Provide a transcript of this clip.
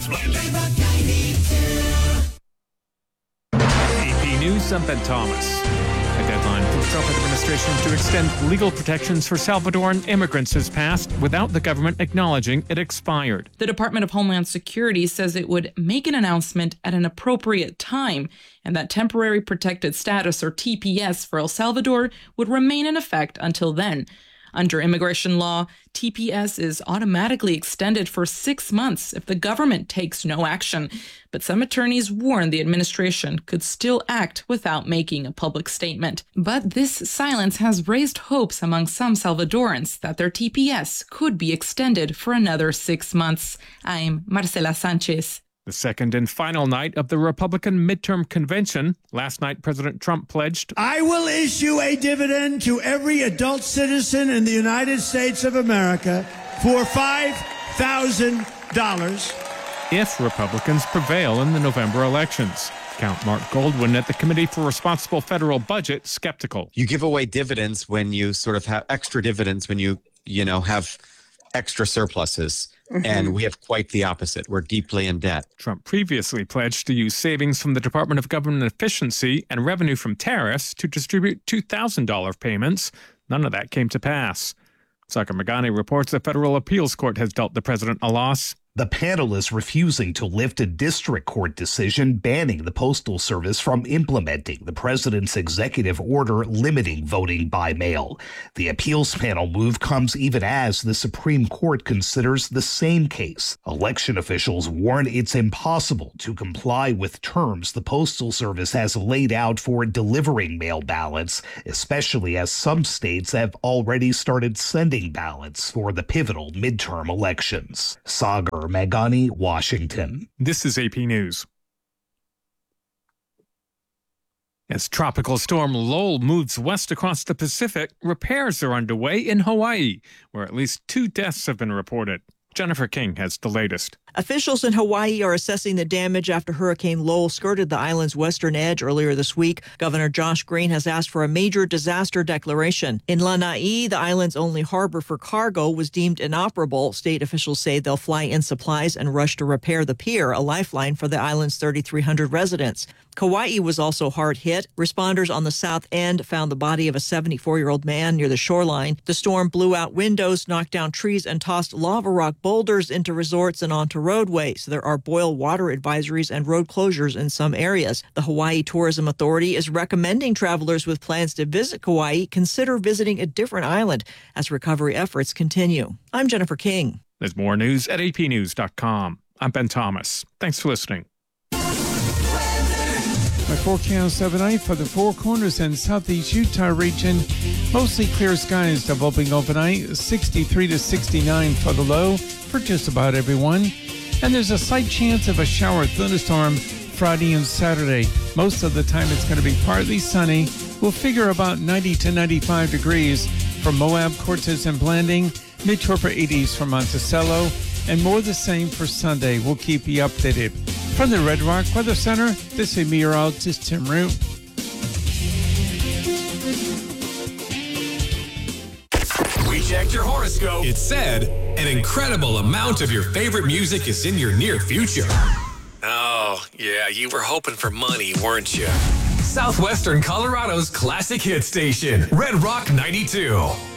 AP News, I'm Ben Thomas. A deadline for the Trump administration to extend legal protections for Salvadoran immigrants has passed without the government acknowledging it expired. The Department of Homeland Security says it would make an announcement at an appropriate time, and that temporary protected status, or TPS, for El Salvador would remain in effect until then. Under immigration law, TPS is automatically extended for 6 months if the government takes no action. But some attorneys warn the administration could still act without making a public statement. But this silence has raised hopes among some Salvadorans that their TPS could be extended for another 6 months. I'm Marcela Sanchez. The second and final night of the Republican midterm convention. Last night, President Trump pledged, I will issue a dividend to every adult citizen in the United States of America for $5,000 if Republicans prevail in the November elections. Count Mark Goldwyn at the Committee for Responsible Federal Budget skeptical. You give away dividends when you sort of have extra dividends, when you have extra surpluses. Mm-hmm. And we have quite the opposite. We're deeply in debt. Trump previously pledged to use savings from the Department of Government Efficiency and revenue from tariffs to distribute $2,000 payments. None of that came to pass. Sagar Meghani reports the federal appeals court has dealt the president a loss. The panel is refusing to lift a district court decision banning the Postal Service from implementing the president's executive order limiting voting by mail. The appeals panel move comes even as the Supreme Court considers the same case. Election officials warn it's impossible to comply with terms the Postal Service has laid out for delivering mail ballots, especially as some states have already started sending ballots for the pivotal midterm elections. Sagar Meghani, Washington. This is AP News. As Tropical Storm Lowell moves west across the Pacific, repairs are underway in Hawaii, where at least 2 deaths have been reported. Jennifer King has the latest. Officials in Hawaii are assessing the damage after Hurricane Lowell skirted the island's western edge earlier this week. Governor Josh Green has asked for a major disaster declaration. In Lanai, the island's only harbor for cargo, was deemed inoperable. State officials say they'll fly in supplies and rush to repair the pier, a lifeline for the island's 3,300 residents. Kauai was also hard hit. Responders on the south end found the body of a 74-year-old man near the shoreline. The storm blew out windows, knocked down trees, and tossed lava rock boulders into resorts and onto roadways. There are boil water advisories and road closures in some areas. The Hawaii Tourism Authority is recommending travelers with plans to visit Kauai consider visiting a different island as recovery efforts continue. I'm Jennifer King. There's more news at apnews.com. I'm Ben Thomas. Thanks for listening. My forecast overnight for the Four Corners and Southeast Utah region. Mostly clear skies developing overnight, 63 to 69 for the low for just about everyone. And there's a slight chance of a shower or thunderstorm Friday and Saturday. Most of the time it's going to be partly sunny. We'll figure about 90 to 95 degrees for Moab, Cortez, and Blanding. Mid to upper 80s for Monticello. And more the same for Sunday. We'll keep you updated. From the Red Rock Weather Center, this is meteorologist Tim Root. We checked your horoscope. It said an incredible amount of your favorite music is in your near future. Oh, yeah, you were hoping for money, weren't you? Southwestern Colorado's classic hit station, Red Rock 92.